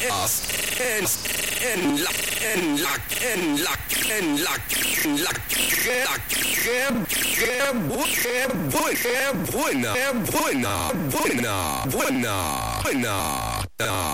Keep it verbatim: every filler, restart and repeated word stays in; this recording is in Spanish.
en, en la, en la, en la, en la, en la, que, la, que, que, bu- que, bu- que buena, que buena, buena, buena, buena.